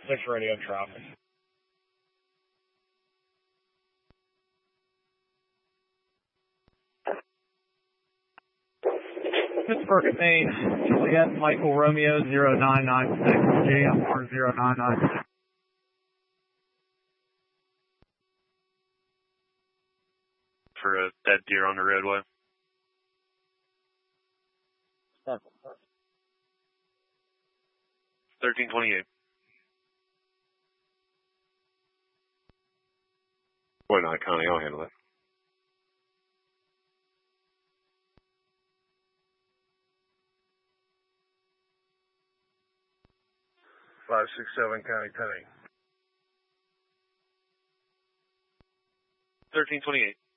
6 radio traffic. Pittsburgh, Maine, Juliet, Michael Romeo, 0996, JFR 0996. For a dead deer on the roadway. 1328. 29 Connie, I'll handle it. Five, 6, 7, County Penny. 1328.